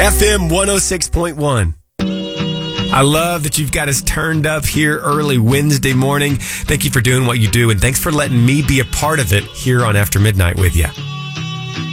FM 106.1. I love that you've got us turned up here early Wednesday morning. Thank you for doing what you do, and thanks for letting me be a part of it here on After Midnight with you.